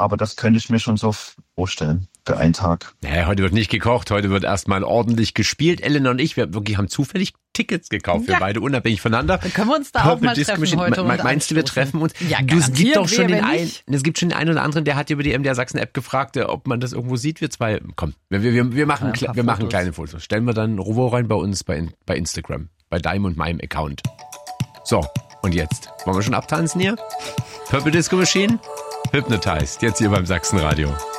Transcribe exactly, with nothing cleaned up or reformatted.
aber das könnte ich mir schon so vorstellen für einen Tag. Naja, heute wird nicht gekocht, heute wird erstmal ordentlich gespielt. Elena und ich, wir wirklich haben zufällig Tickets gekauft, wir Ja. beide unabhängig voneinander. Dann können wir uns da auch mal treffen heute Me- und Meinst du, wir anstoßen? treffen uns? Ja, du, es gibt garantiert, doch schon wer, den wer einen, nicht? es gibt schon den einen oder anderen, der hat über die M D R Sachsen-App gefragt, äh, ob man das irgendwo sieht, wir zwei. Komm, wir, wir, wir, machen, Ja, ein paar wir machen Fotos. kleine Fotos. Stellen wir dann Rovo rein bei uns bei, bei Instagram, bei deinem und meinem Account. So, und jetzt? Wollen wir schon abtanzen hier? Purple Disco Machine? Hypnotized, jetzt hier beim Sachsenradio.